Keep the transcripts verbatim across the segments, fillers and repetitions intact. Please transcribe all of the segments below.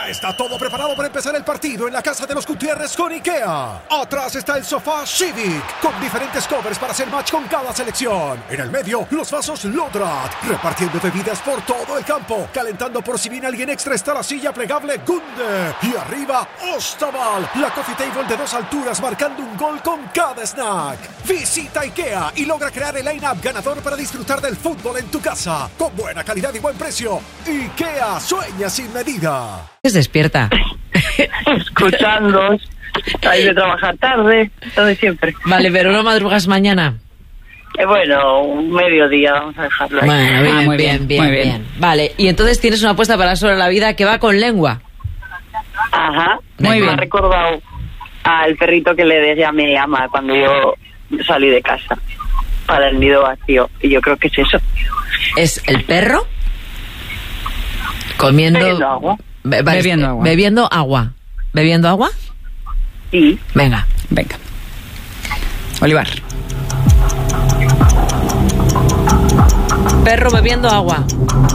Ya está todo preparado para empezar el partido en la casa de los Gutiérrez con IKEA. Atrás está el sofá Civic, con diferentes covers para hacer match con cada selección. En el medio, los vasos Lodrat, repartiendo bebidas por todo el campo. Calentando por si viene alguien extra está la silla plegable Gunde. Y arriba, Ostaval, la coffee table de dos alturas marcando un gol con cada snack. Visita IKEA y logra crear el line-up ganador para disfrutar del fútbol en tu casa. Con buena calidad y buen precio. IKEA, sueña sin medida. Es despierta. Escuchando. Hay de trabajar tarde, todo de siempre. Vale, pero no madrugas mañana. Eh, bueno, un mediodía, vamos a dejarlo ahí. Bueno, bien, Ah, muy bien, bien, bien, muy bien, bien. Vale, y entonces tienes una apuesta para sobre la vida que va con lengua. Ajá. Muy Me bien. ha recordado al perrito que le decía a mi ama cuando yo salí de casa para el nido vacío. Y yo creo que es eso. ¿Es el perro? Comiendo... Bebiendo agua. Be- vale, Bebiendo agua. Bebiendo agua. ¿Bebiendo agua? Sí. Venga. Venga. Olivar. Perro bebiendo agua.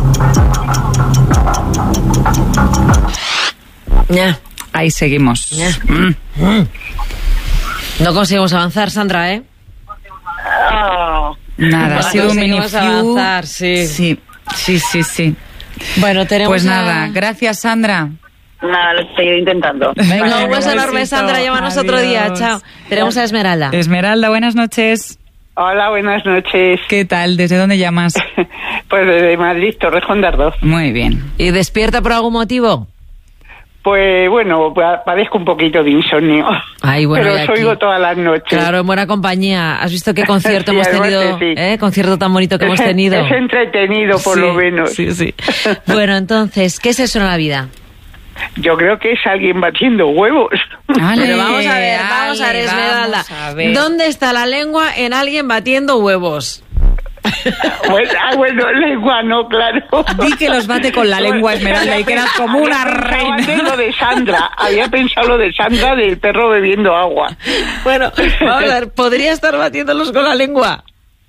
Ya. Ahí seguimos. Ya. Mm. No conseguimos avanzar, Sandra, ¿eh? Ah, Nada, ha No sido un mini conseguimos avanzar, sí. Sí, sí, sí, sí. Bueno, tenemos Pues a- nada, gracias, Sandra. nada, lo estoy intentando. Venga, un Un beso enorme, besito. Sandra. Llámanos otro día. Adiós. Chao. Tenemos a Esmeralda. Esmeralda, buenas noches. Hola, buenas noches. ¿Qué tal? ¿Desde dónde llamas? Pues desde Madrid, Torrejón de Ardoz. Muy bien. ¿Y despierta por algún motivo? Pues bueno, pa- padezco un poquito de insomnio. Ay, bueno, pero y os aquí- oigo todas las noches. Claro, en buena compañía. ¿Has visto qué concierto Sí, hemos además tenido? que sí. ¿Eh? Concierto tan bonito que hemos Es- tenido. Es entretenido, por Sí, lo menos. Sí, sí. Bueno, entonces, ¿qué es eso en la vida? Yo creo que es alguien batiendo huevos. Ale, Pero vamos a ver, vamos a ver, ale, Esmeralda. vamos a ver. ¿Dónde está la lengua en alguien batiendo huevos? Bueno, ah, bueno, lengua no, claro. Di que los bate con la lengua, Esmeralda, y quedas como una Había pensado antes reina. lo de Sandra. Había pensado lo de Sandra del perro bebiendo agua. Bueno, vamos a ver, ¿podría estar batiéndolos con la lengua?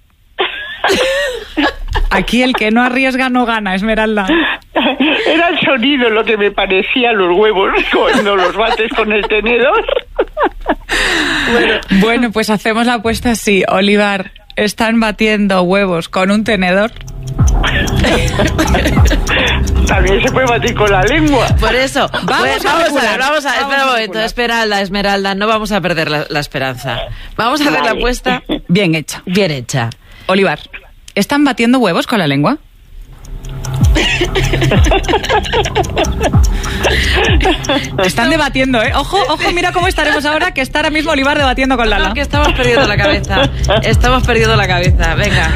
Aquí el que no arriesga no gana, Esmeralda. Era el sonido lo que me parecía los huevos cuando los bates con el tenedor. Bueno, pues hacemos la apuesta así. Olivar, ¿están batiendo huevos con un tenedor? También se puede batir con la lengua. Por eso, Vamos pues, a vamos a regular, ver, vamos a vamos espera a un momento, regular. Esmeralda, Esmeralda, no vamos a perder la, la esperanza. Vamos a hacer la Vale. apuesta Bien hecha. bien hecha. Olivar, ¿están batiendo huevos con la lengua? Están debatiendo, ¿eh? Ojo, ojo, mira cómo estaremos ahora, que está ahora mismo Olivar debatiendo con Lala. No, que estamos perdiendo la cabeza. Estamos perdiendo la cabeza. Venga.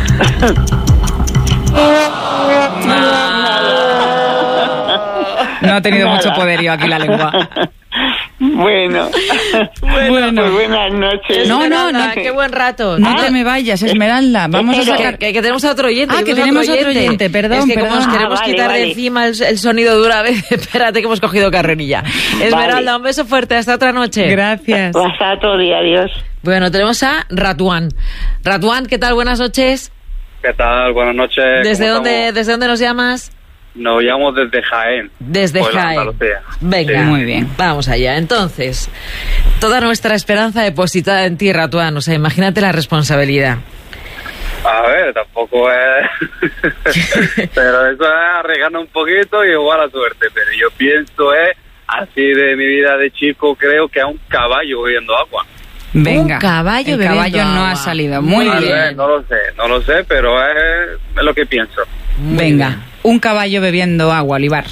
No ha tenido Nada. mucho poderío aquí la lengua. Bueno. Bueno. Pues buenas noches. No, no, Esmeralda, no. Qué buen rato. No te me vayas, Esmeralda. Vamos a Que, sacar... que- que tenemos a otro oyente. Ah, que tenemos otro oyente, perdón, Es que como perdón. nos queremos Ah, vale, quitar de vale. encima el, el sonido de una vez, espérate que hemos cogido carrerilla. Esmeralda, un beso fuerte. Hasta otra noche. Gracias. Hasta otro día, adiós. Bueno, tenemos a Ratuán. Ratuán, ¿qué tal? Buenas noches. ¿Qué tal? Buenas noches. ¿Desde ¿Cómo dónde, estamos? ¿Desde dónde nos llamas? Nos llamamos desde Jaén. Desde Puebla, Jaén. Andalucía. Venga, Sí. Muy bien. Vamos allá. Entonces, toda nuestra esperanza depositada en ti, Ratuán. O sea, imagínate la responsabilidad. A ver, tampoco es... pero eso es arriesgando un poquito y igual a suerte. Pero yo pienso es, así de mi vida de chico, creo que a un caballo bebiendo agua. Venga. Un caballo El bebiendo caballo no agua. ha salido. Muy Muy A bien. ver, no lo sé, no lo sé, pero es, es lo que pienso. Muy Venga. bien. Un caballo bebiendo agua, Olivar.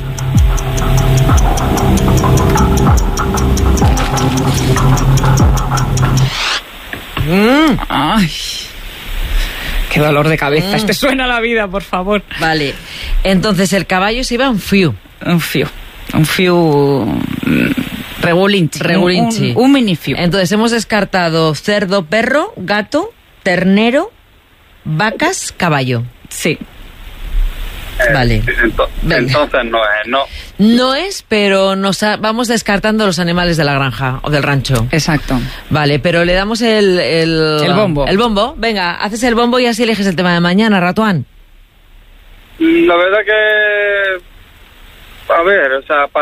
Mm, Ay. Qué dolor de cabeza. Este suena a la vida, por favor. Vale. Entonces, el caballo se iba en fiu. Un fiu. Un fiu... mm, Regulinchi. Regulinchi. Un, un, un mini fiu. Entonces, hemos descartado cerdo, perro, gato, ternero, vacas, caballo. Sí. Eh, Vale. ento- Venga. entonces no es, no. No es, pero nos ha- vamos descartando los animales de la granja o del rancho. Exacto. Vale, pero le damos el... El, El bombo. El bombo. Venga, haces el bombo y así eliges el tema de mañana, Ratuán. La verdad que... A ver, o sea,